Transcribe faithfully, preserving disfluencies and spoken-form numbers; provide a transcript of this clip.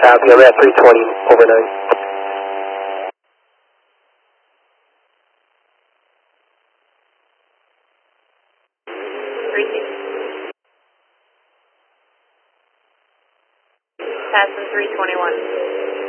Copy, I'm at three twenty over nine. three six. Passing three twenty-one.